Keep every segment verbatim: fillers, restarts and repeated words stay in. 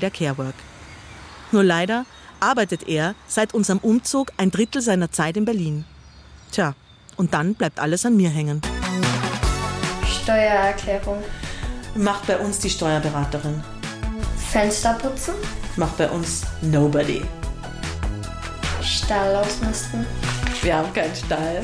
der Care-Work. Nur leider arbeitet er seit unserem Umzug ein Drittel seiner Zeit in Berlin. Tja, und dann bleibt alles an mir hängen. Steuererklärung. Macht bei uns die Steuerberaterin. Fenster putzen. Macht bei uns nobody. Stall ausmisten. Wir haben keinen Stall.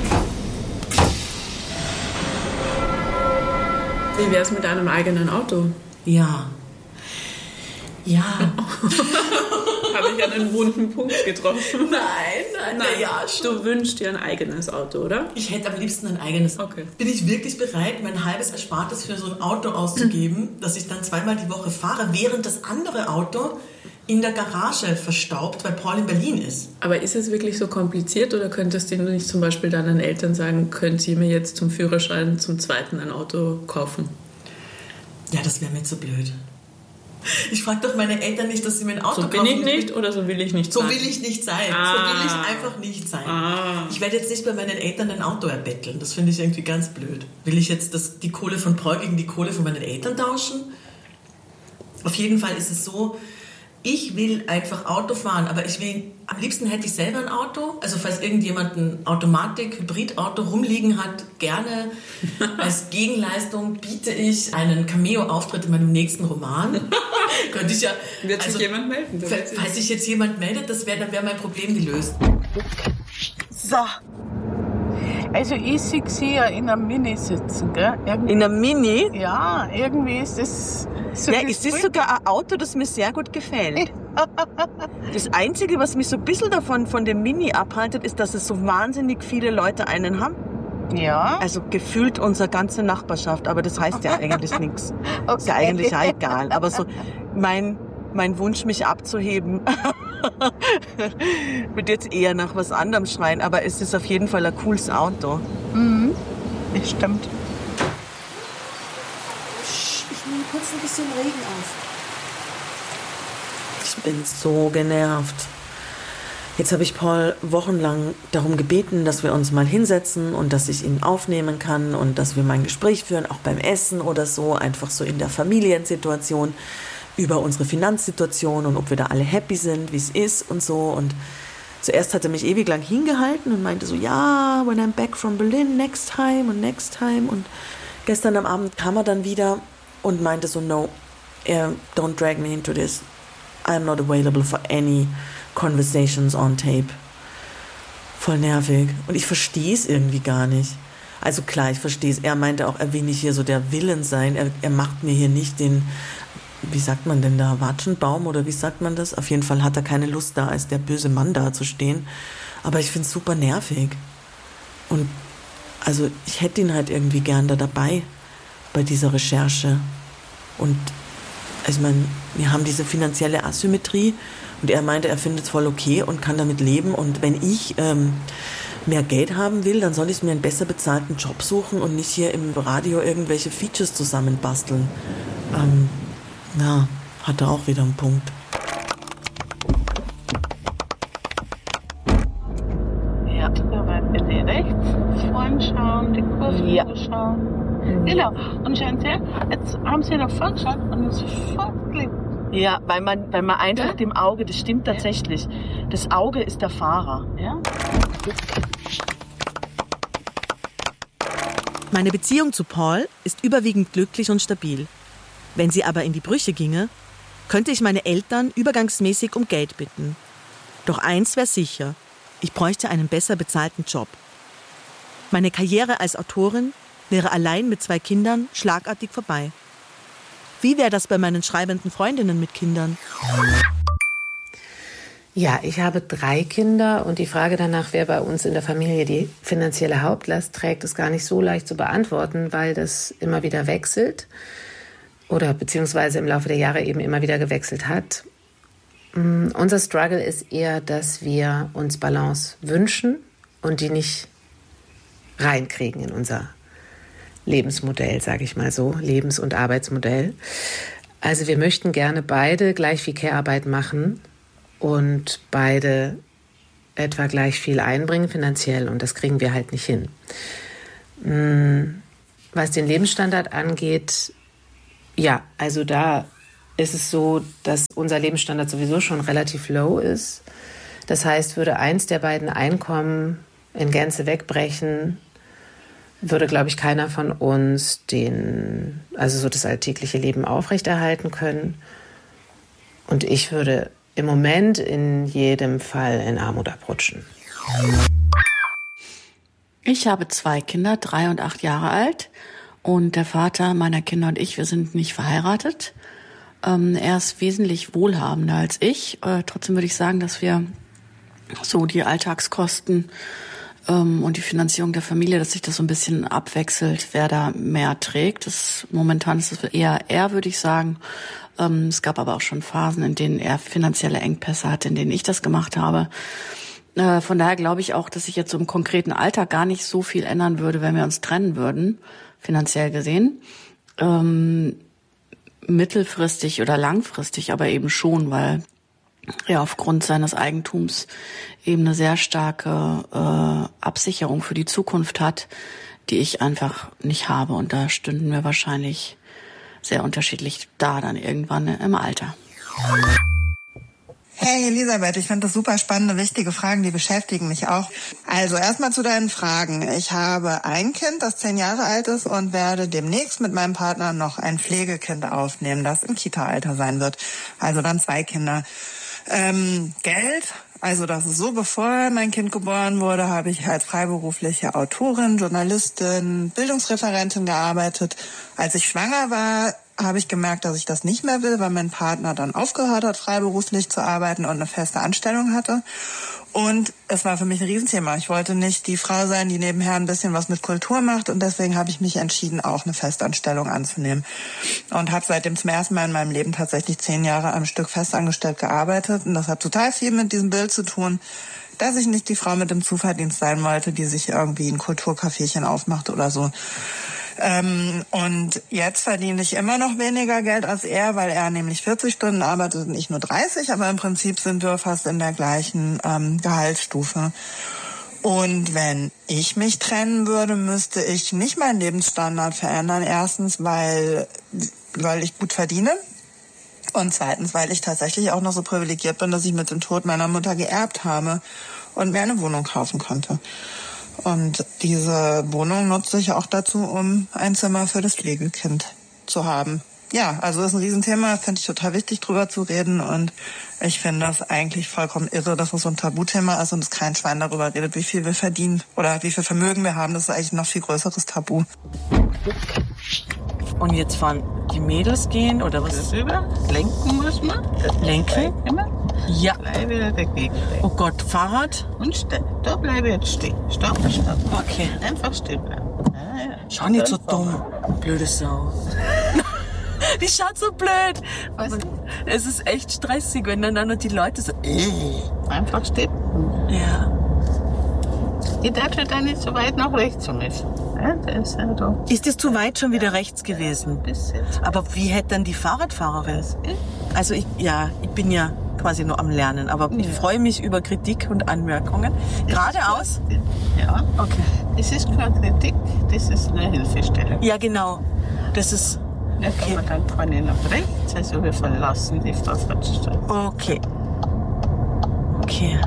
Wie wär's mit einem eigenen Auto? Ja. Ja. Habe ich einen wunden Punkt getroffen? Nein, nein, Nein, ja, du wünschst dir ein eigenes Auto, oder? Ich hätte am liebsten ein eigenes. Okay. Bin ich wirklich bereit, mein halbes Erspartes für so ein Auto auszugeben, das ich dann zweimal die Woche fahre, während das andere Auto in der Garage verstaubt, weil Paul in Berlin ist? Aber ist es wirklich so kompliziert oder könntest du nicht zum Beispiel deinen Eltern sagen, könnt ihr mir jetzt zum Führerschein zum zweiten ein Auto kaufen? Ja, das wäre mir zu blöd. Ich frage doch meine Eltern nicht, dass sie mir ein Auto so kaufen. So bin ich nicht oder so will ich nicht so sein? So will ich nicht sein. Ah. So will ich einfach nicht sein. Ah. Ich werde jetzt nicht bei meinen Eltern ein Auto erbetteln. Das finde ich irgendwie ganz blöd. Will ich jetzt das, die Kohle von Paul gegen die Kohle von meinen Eltern tauschen? Auf jeden Fall ist es so, ich will einfach Auto fahren, aber ich will, am liebsten hätte ich selber ein Auto. Also falls irgendjemand ein Automatik-Hybrid-Auto rumliegen hat, gerne. Als Gegenleistung biete ich einen Cameo-Auftritt in meinem nächsten Roman. Könnte ich ja... Wird sich also, jemand melden? Falls sich jetzt jemand meldet, das wär, dann wäre mein Problem gelöst. So. Also ich sehe sie ja in einem Mini sitzen, gell? Irgendwie, in einem Mini? Ja, irgendwie ist das... So ja, es ist sogar ein Auto, das mir sehr gut gefällt. Das Einzige, was mich so ein bisschen davon von dem Mini abhaltet, ist, dass es so wahnsinnig viele Leute einen haben. Ja. Also gefühlt unsere ganze Nachbarschaft, aber das heißt ja eigentlich nichts. Okay. Ist ja eigentlich auch egal. Aber so mein, mein Wunsch, mich abzuheben, wird jetzt eher nach was anderem schreien, aber es ist auf jeden Fall ein cooles Auto. Mhm, das stimmt. Ich nehme kurz ein bisschen Regen auf. Ich bin so genervt. Jetzt habe ich Paul wochenlang darum gebeten, dass wir uns mal hinsetzen und dass ich ihn aufnehmen kann und dass wir mal ein Gespräch führen, auch beim Essen oder so, einfach so in der Familiensituation über unsere Finanzsituation und ob wir da alle happy sind, wie es ist und so. Und zuerst hat er mich ewig lang hingehalten und meinte so, ja, when I'm back from Berlin, next time und next time. Und gestern am Abend kam er dann wieder und meinte so, no, uh, don't drag me into this. I'm not available for any conversations on tape. Voll nervig. Und ich verstehe es irgendwie gar nicht. Also klar, ich verstehe es. Er meinte auch, er will nicht hier so der Villain sein. Er, er macht mir hier nicht den, wie sagt man denn da, Watschenbaum oder wie sagt man das? Auf jeden Fall hat er keine Lust da, als der böse Mann da zu stehen. Aber ich finde es super nervig. Und also ich hätte ihn halt irgendwie gern da dabei bei dieser Recherche. Und ich meine, wir haben diese finanzielle Asymmetrie und er meinte, er findet es voll okay und kann damit leben. Und wenn ich ähm, mehr Geld haben will, dann soll ich mir einen besser bezahlten Job suchen und nicht hier im Radio irgendwelche Features zusammenbasteln. Ähm, ja, hat er auch wieder einen Punkt. Ja, da werden wir die rechts vorn schauen, die Kurve ja. schauen. Genau. Und schauen Sie, jetzt haben Sie noch vorgeschaut und es sofort geklickt. Ja, weil man, weil man einfach ja? dem Auge, das stimmt tatsächlich, das Auge ist der Fahrer. Ja. Meine Beziehung zu Paul ist überwiegend glücklich und stabil. Wenn sie aber in die Brüche ginge, könnte ich meine Eltern übergangsmäßig um Geld bitten. Doch eins wäre sicher, ich bräuchte einen besser bezahlten Job. Meine Karriere als Autorin wäre allein mit zwei Kindern schlagartig vorbei. Wie wäre das bei meinen schreibenden Freundinnen mit Kindern? Ja, ich habe drei Kinder und die Frage danach, wer bei uns in der Familie die finanzielle Hauptlast trägt, ist gar nicht so leicht zu beantworten, weil das immer wieder wechselt oder beziehungsweise im Laufe der Jahre eben immer wieder gewechselt hat. Mm, unser Struggle ist eher, dass wir uns Balance wünschen und die nicht reinkriegen in unser Lebensmodell, sage ich mal so, Lebens- und Arbeitsmodell. Also wir möchten gerne beide gleich viel Care-Arbeit machen und beide etwa gleich viel einbringen finanziell und das kriegen wir halt nicht hin. Was den Lebensstandard angeht, ja, also da ist es so, dass unser Lebensstandard sowieso schon relativ low ist. Das heißt, würde eins der beiden Einkommen in Gänze wegbrechen, würde, glaube ich, keiner von uns den, also so das alltägliche Leben aufrechterhalten können. Und ich würde im Moment in jedem Fall in Armut abrutschen. Ich habe zwei Kinder, drei und acht Jahre alt. Und der Vater meiner Kinder und ich, wir sind nicht verheiratet. Ähm, er ist wesentlich wohlhabender als ich. Äh, trotzdem würde ich sagen, dass wir so die Alltagskosten ähm, und die Finanzierung der Familie, dass sich das so ein bisschen abwechselt, wer da mehr trägt. Das, momentan ist es eher er, würde ich sagen. Ähm, es gab aber auch schon Phasen, in denen er finanzielle Engpässe hatte, in denen ich das gemacht habe. Äh, von daher glaube ich auch, dass sich jetzt so im konkreten Alltag gar nicht so viel ändern würde, wenn wir uns trennen würden, finanziell gesehen. Ähm, mittelfristig oder langfristig aber eben schon, weil er aufgrund seines Eigentums eben eine sehr starke äh, Absicherung für die Zukunft hat, die ich einfach nicht habe. Und da stünden wir wahrscheinlich sehr unterschiedlich da dann irgendwann im Alter. Hey Elisabeth, ich finde das super spannende, wichtige Fragen, die beschäftigen mich auch. Also erstmal zu deinen Fragen. Ich habe ein Kind, das zehn Jahre alt ist und werde demnächst mit meinem Partner noch ein Pflegekind aufnehmen, das im Kita-Alter sein wird. Also dann zwei Kinder. Ähm, Geld, also das ist so, bevor mein Kind geboren wurde, habe ich als freiberufliche Autorin, Journalistin, Bildungsreferentin gearbeitet. Als ich schwanger war, habe ich gemerkt, dass ich das nicht mehr will, weil mein Partner dann aufgehört hat, freiberuflich zu arbeiten und eine feste Anstellung hatte. Und es war für mich ein Riesenthema. Ich wollte nicht die Frau sein, die nebenher ein bisschen was mit Kultur macht. Und deswegen habe ich mich entschieden, auch eine Festanstellung anzunehmen. Und habe seitdem zum ersten Mal in meinem Leben tatsächlich zehn Jahre am Stück festangestellt gearbeitet. Und das hat total viel mit diesem Bild zu tun, dass ich nicht die Frau mit dem Zuverdienst sein wollte, die sich irgendwie ein Kulturcaféchen aufmacht oder so. Ähm, und jetzt verdiene ich immer noch weniger Geld als er, weil er nämlich vierzig Stunden arbeitet und ich nur dreißig, aber im Prinzip sind wir fast in der gleichen ähm, Gehaltsstufe. Und wenn ich mich trennen würde, müsste ich nicht meinen Lebensstandard verändern. Erstens, weil, weil ich gut verdiene. Und zweitens, weil ich tatsächlich auch noch so privilegiert bin, dass ich mit dem Tod meiner Mutter geerbt habe und mir eine Wohnung kaufen konnte. Und diese Wohnung nutze ich auch dazu, um ein Zimmer für das Pflegekind zu haben. Ja, also das ist ein Riesenthema, finde ich total wichtig, drüber zu reden. Und ich finde das eigentlich vollkommen irre, dass es so ein Tabuthema ist und dass kein Schwein darüber redet, wie viel wir verdienen oder wie viel Vermögen wir haben. Das ist eigentlich ein noch viel größeres Tabu. Und jetzt fahren die Mädels gehen, oder was? Rüber. Lenken muss man. Lenken? Immer. Ja. Bleib wieder dagegen. Oh Gott, Fahrrad? Und ste- da bleibe ich jetzt stehen. Stopp, stopp. Okay. Einfach stehen bleiben. Ja, ja. Schau nicht so Dann fahren dumm. Blöde Sau. Die schaut so blöd. Was? Es ist echt stressig, wenn dann nur die Leute so... wir. Einfach stehen. Ja. Ich darf dann nicht so weit nach rechts müssen. Ja, das ist ja da. Ist es zu weit schon wieder rechts gewesen? Bis jetzt. Aber wie hätte dann die Fahrradfahrerin? Also ich, ja, ich bin ja quasi nur am Lernen, aber ich Ja. freue mich über Kritik und Anmerkungen. Geradeaus? Ja. Okay. Das ist keine Kritik, das ist eine Hilfestellung. Ja, genau. Das ist... Da kann man dann vorne nach rechts, also wir verlassen die Vorfahrtsstraße. Okay. Okay.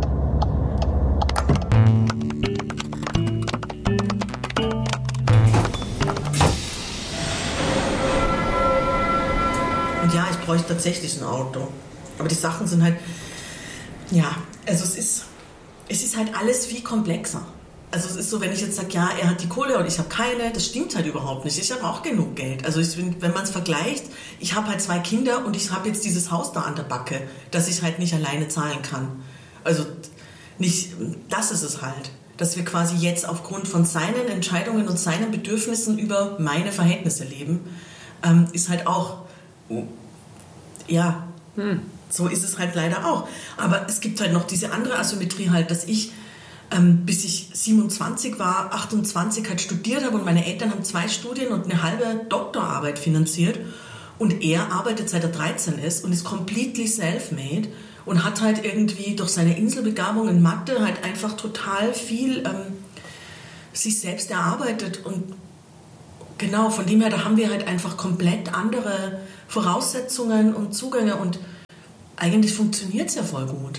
Und ja, ich bräuchte tatsächlich ein Auto. Aber die Sachen sind halt, ja, also es ist, es ist halt alles viel komplexer. Also es ist so, wenn ich jetzt sage, ja, er hat die Kohle und ich habe keine, das stimmt halt überhaupt nicht. Ich habe auch genug Geld. Also ich, wenn man es vergleicht, ich habe halt zwei Kinder und ich habe jetzt dieses Haus da an der Backe, das ich halt nicht alleine zahlen kann. Also nicht, das ist es halt. Dass wir quasi jetzt aufgrund von seinen Entscheidungen und seinen Bedürfnissen über meine Verhältnisse leben, ähm, ist halt auch, ja, hm. so ist es halt leider auch. Aber es gibt halt noch diese andere Asymmetrie halt, dass ich, ähm, bis ich siebenundzwanzig war, achtundzwanzig halt studiert habe und meine Eltern haben zwei Studien und eine halbe Doktorarbeit finanziert und er arbeitet seit er dreizehn ist und ist completely self-made und hat halt irgendwie durch seine Inselbegabung in Mathe halt einfach total viel ähm, sich selbst erarbeitet und genau, von dem her, da haben wir halt einfach komplett andere Voraussetzungen und Zugänge und eigentlich funktioniert es ja voll gut.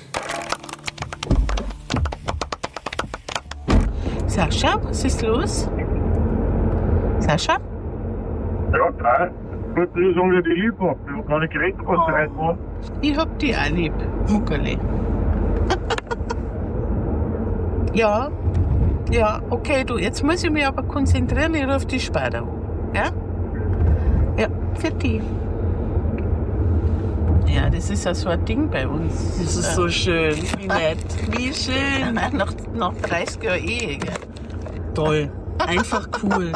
Sascha, was ist los? Sascha? Ja, drei. Ich wollte nur sagen, dass ich die lieb habe. Ich habe gar nicht geredet, was oh. heute war. Ich hab die auch lieb, Muckerli. Ja, ja, okay, du, jetzt muss ich mich aber konzentrieren, ich rufe die später an. Ja? Ja, für die. Ja, das ist ja so ein Ding bei uns. Das ist so schön, wie nett. Wie schön. Nach, nach dreißig Jahren Ehe, gell? Toll, einfach cool.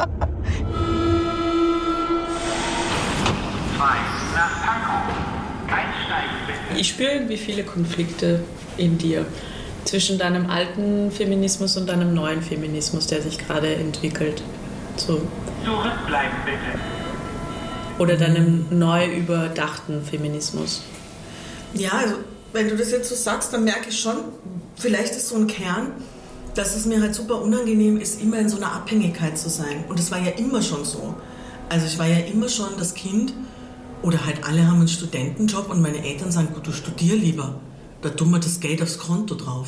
Ich spüre irgendwie viele Konflikte in dir zwischen deinem alten Feminismus und deinem neuen Feminismus, der sich gerade entwickelt. So. Zurückbleiben bitte. Oder deinem neu überdachten Feminismus. Ja, also wenn du das jetzt so sagst, dann merke ich schon, vielleicht ist so ein Kern, dass es mir halt super unangenehm ist, immer in so einer Abhängigkeit zu sein. Und das war ja immer schon so. Also ich war ja immer schon das Kind, oder halt alle haben einen Studentenjob und meine Eltern sagen, gut, du studier lieber. Da tun wir das Geld aufs Konto drauf.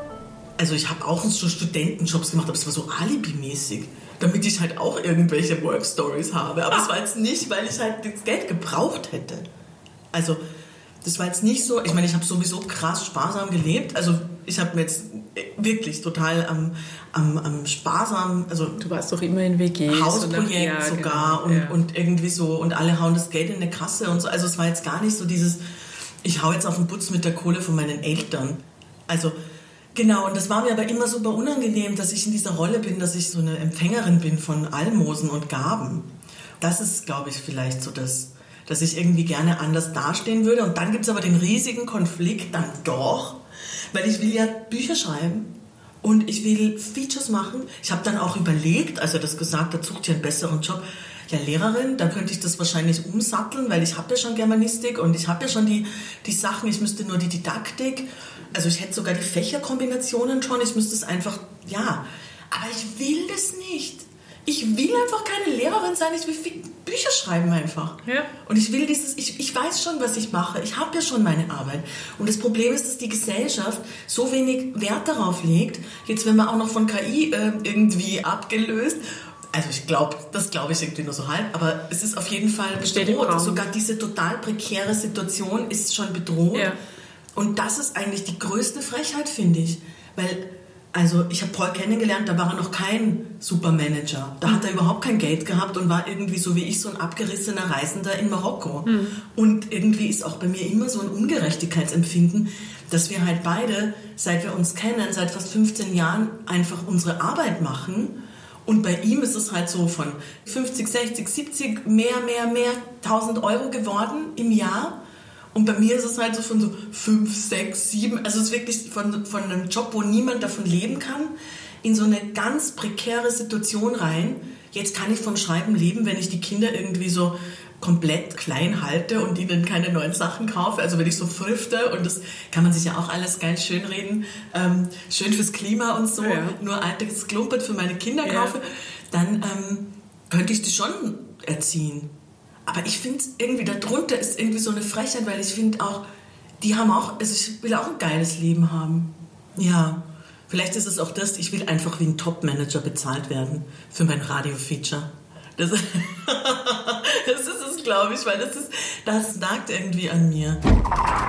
Also ich habe auch so Studentenjobs gemacht, aber es war so alibimäßig, damit ich halt auch irgendwelche Workstories habe. Aber es war jetzt nicht, weil ich halt das Geld gebraucht hätte. Also das war jetzt nicht so, ich meine, ich habe sowieso krass sparsam gelebt. Also ich habe mir jetzt wirklich total am, am, am sparsam, also du warst doch immer in W Gs. Hausprojekt ja, sogar genau, und, ja. und irgendwie so und alle hauen das Geld in eine Kasse und so. Also es war jetzt gar nicht so dieses, ich hau jetzt auf den Putz mit der Kohle von meinen Eltern. Also genau, und das war mir aber immer super unangenehm, dass ich in dieser Rolle bin, dass ich so eine Empfängerin bin von Almosen und Gaben. Das ist, glaube ich, vielleicht so das, dass ich irgendwie gerne anders dastehen würde. Und dann gibt es aber den riesigen Konflikt dann doch, weil ich will ja Bücher schreiben und ich will Features machen. Ich habe dann auch überlegt, als er das gesagt hat, sucht ihr einen besseren Job. Ja, Lehrerin, da könnte ich das wahrscheinlich umsatteln, weil ich habe ja schon Germanistik und ich habe ja schon die, die Sachen, ich müsste nur die Didaktik, also ich hätte sogar die Fächerkombinationen schon, ich müsste es einfach, ja, aber ich will das nicht. Ich will einfach keine Lehrerin sein, ich will Bücher schreiben einfach. Ja. Und ich will dieses, ich, ich weiß schon, was ich mache, ich habe ja schon meine Arbeit. Und das Problem ist, dass die Gesellschaft so wenig Wert darauf legt, jetzt werden wir auch noch von K I äh, irgendwie abgelöst. Also ich glaube, das glaube ich irgendwie nur so halb, aber es ist auf jeden Fall bedroht. Sogar diese total prekäre Situation ist schon bedroht. Ja. Und das ist eigentlich die größte Frechheit, finde ich. Weil, also ich habe Paul kennengelernt, da war er noch kein Supermanager. Da mhm. hat er überhaupt kein Geld gehabt und war irgendwie so wie ich so ein abgerissener Reisender in Marokko. Mhm. Und irgendwie ist auch bei mir immer so ein Ungerechtigkeitsempfinden, dass wir halt beide, seit wir uns kennen, seit fast fünfzehn Jahren einfach unsere Arbeit machen. Und bei ihm ist es halt so von fünfzig, sechzig, siebzig, mehr, mehr, mehr, tausend Euro geworden im Jahr. Und bei mir ist es halt so von so fünf, sechs, sieben, also es ist wirklich von, von einem Job, wo niemand davon leben kann, in so eine ganz prekäre Situation rein. Jetzt kann ich vom Schreiben leben, wenn ich die Kinder irgendwie so komplett klein halte und ihnen keine neuen Sachen kaufe. Also wenn ich so früfte, und das kann man sich ja auch alles geil schönreden, ähm, schön fürs Klima und so, ja. Nur altes Klumpert für meine Kinder kaufe, ja. Dann ähm, könnte ich die schon erziehen. Aber ich finde irgendwie, darunter ist irgendwie so eine Frechheit, weil ich finde auch, die haben auch, also ich will auch ein geiles Leben haben. Ja, vielleicht ist es auch das, ich will einfach wie ein Top-Manager bezahlt werden für mein Radio-Feature. Das, das ist es, glaube ich, weil das ist, das nagt irgendwie an mir.